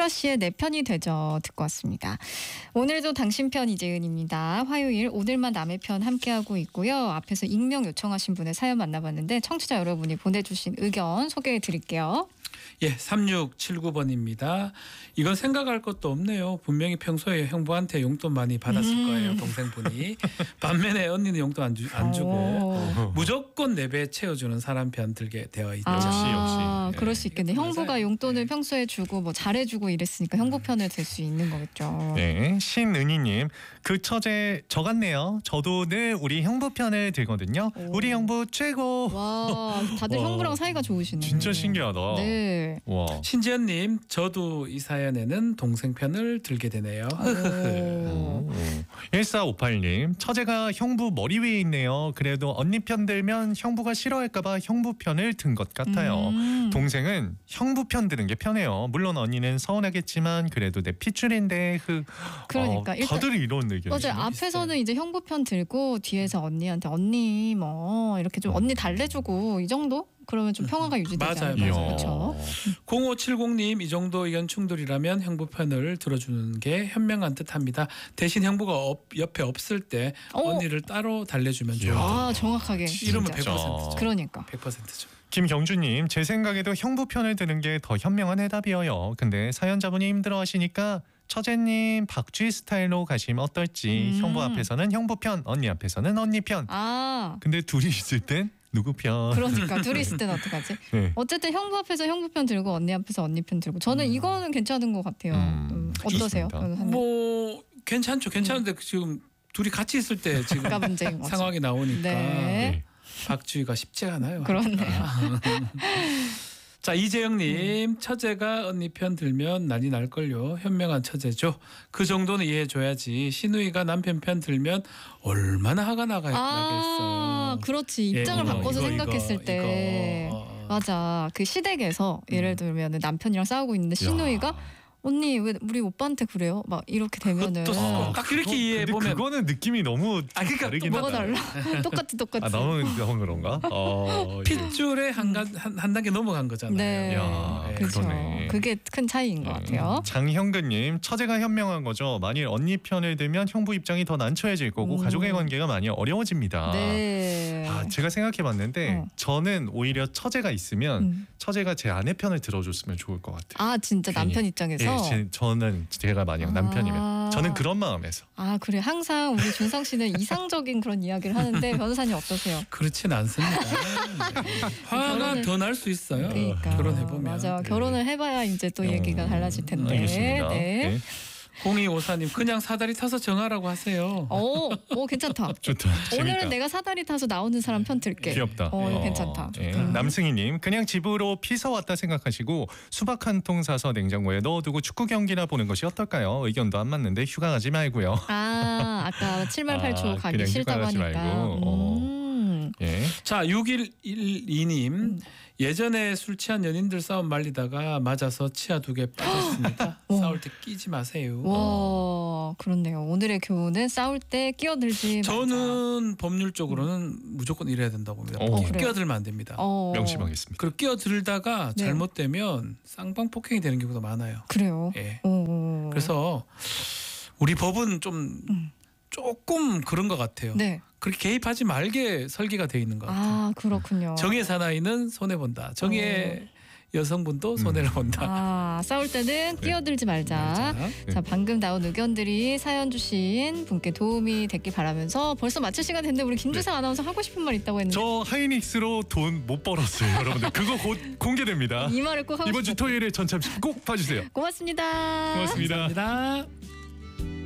크러쉬의 내 편이 되죠 듣고 왔습니다. 오늘도 당신 편 이재은입니다. 화요일 오늘만 남의 편 함께하고 있고요. 앞에서 익명 요청하신 분의 사연 만나봤는데 청취자 여러분이 보내주신 의견 소개해 드릴게요. 예, 3679번입니다. 이건 생각할 것도 없네요. 분명히 평소에 형부한테 용돈 많이 받았을 거예요. 동생분이. 반면에 언니는 용돈 안 주고 무조건 4배 채워주는 사람 편 들게 되어 있죠. 역시. 그럴 수 있겠네. 맞아요. 형부가 용돈을 평소에 주고 뭐 잘해주고 이랬으니까 형부 편을 들 수 있는 거겠죠. 네, 신은희님. 그 처제 저 같네요. 저도 늘 우리 형부 편을 들거든요. 우리 형부 최고. 와, 다들 와. 형부랑 사이가 좋으시네. 진짜 신기하다. 네. 와. 신지연님, 저도 이 사연에는 동생 편을 들게 되네요. 오. 1458님. 처제가 형부 머리 위에 있네요. 그래도 언니 편 들면 형부가 싫어할까봐 형부 편을 든 것 같아요. 동생은 형부 편 드는 게 편해요. 물론 언니는 서운하겠지만 그래도 내 핏줄인데 그러니까 일단 다들 이런 의견이 맞아요. 앞에서는 이제 형부 편 들고 뒤에서 언니한테 언니 뭐 이렇게 좀 언니 달래주고 이 정도? 그러면 좀 평화가 유지되지 맞아요, 않을까요? 맞아요. 그렇죠. 0570님, 이 정도 의견 충돌이라면 형부 편을 들어주는 게 현명한 듯합니다. 대신 형부가 옆에 없을 때 언니를 따로 달래주면 좋아요. 아, 정확하게. 이러면 진짜. 100%죠. 그러니까. 100%죠. 김경주님, 제 생각에도 형부 편을 드는 게 더 현명한 해답이에요. 근데 사연자분이 힘들어하시니까 처제님 박쥐 스타일로 가시면 어떨지. 형부 앞에서는 형부 편, 언니 앞에서는 언니 편. 아, 근데 둘이 있을 땐 누구 편? 그러니까 둘이 있을 때는 어떡하지? 네. 어쨌든 형부 앞에서 형부 편 들고 언니 앞에서 언니 편 들고 저는 이거는 괜찮은 것 같아요. 어떠세요? 좋습니다. 변호사님? 뭐 괜찮죠. 괜찮은데 지금 둘이 같이 있을 때 지금 아까 문제인 거죠. 상황이 나오니까 네. 박쥐가 쉽지 않아요. 그렇네요. 자, 이재영님, 처제가 언니 편 들면 난리 날걸요. 현명한 처제죠. 그 정도는 이해해줘야지. 신우이가 남편 편 들면 얼마나 화가 나겠어요. 그렇지. 입장을 이거, 바꿔서 이거, 생각했을 이거, 때 이거. 맞아. 그 시댁에서 예를 들면 남편이랑 싸우고 있는데 신우이가 언니 왜 우리 오빠한테 그래요? 막 이렇게 되면은 딱 이렇게 이해해 근데 보면 그거는 느낌이 너무 그러니까 다르긴 뭐가 하다. 달라? 똑같이. 아, 너무 그런가? 예. 핏줄에 한 단계 넘어간 거잖아요. 네. 야, 그렇죠. 그러네. 그게 큰 차이인 것 같아요. 장형근님, 처제가 현명한 거죠. 만일 언니 편을 들면 형부 입장이 더 난처해질 거고 가족의 관계가 많이 어려워집니다. 네. 아, 제가 생각해봤는데 저는 오히려 처제가 있으면 처제가 제 아내 편을 들어줬으면 좋을 것 같아요. 아, 진짜 남편 입장에서. 저는 제가 만약 남편이면 저는 그런 마음에서. 아, 그래. 항상 우리 준상 씨는 이상적인 그런 이야기를 하는데 변호사님 어떠세요? 그렇진 않습니다. 네. 화가 더 날 수 있어요. 그러니까. 결혼해보면. 맞아. 결혼을 해봐야 이제 또 얘기가 달라질 텐데. 알겠습니다. 네. 0254님, 그냥 사다리 타서 정하라고 하세요. 오, 괜찮다. 좋다. 오늘은 재밌다. 내가 사다리 타서 나오는 사람 편 들게. 귀엽다. 이거 괜찮다. 예. 남승희님, 그냥 집으로 피서 왔다 생각하시고 수박 한 통 사서 냉장고에 넣어두고 축구 경기나 보는 것이 어떨까요? 의견도 안 맞는데 휴가 가지 말고요. 아, 아까 7말 8초 가기 그냥 싫다고 휴가 가지 하니까. 말고. 예. 자, 6112님, 예전에 술 취한 연인들 싸움 말리다가 맞아서 치아 2개 빠졌습니다. 싸울 때 끼지 마세요. 와, 그렇네요. 오늘의 교훈은 싸울 때 끼어들지 말자. 저는 법률적으로는 무조건 이래야 된다고 봅니다. 그래요? 끼어들면 안 됩니다. 명심하겠습니다. 그리고 끼어들다가 네. 잘못되면 쌍방폭행이 되는 경우도 많아요. 그래요? 예. 오. 그래서 우리 법은 좀 조금 그런 것 같아요. 네. 그렇게 개입하지 말게 설계가 돼 있는 것 같아요. 아, 그렇군요. 정의 사나이는 손해 본다. 정의 여성분도 손해를 본다. 아, 싸울 때는 끼어들지 말자. 자, 방금 나온 의견들이 사연 주신 분께 도움이 됐길 바라면서 벌써 마칠 시간 됐는데 우리 김주상 아나운서 하고 싶은 말 있다고 했는데 저 하이닉스로 돈 못 벌었어요, 여러분들. 그거 곧 공개됩니다. 이 말을 꼭 하고 이번 주 싶었어요. 토요일에 전참시 꼭 봐주세요. 고맙습니다. 고맙습니다. 감사합니다.